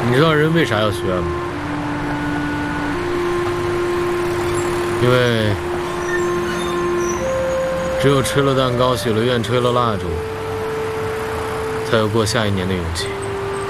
你知道人为啥要许愿吗？因为只有吃了蛋糕、许了愿、吹了蜡烛，才有过下一年的勇气。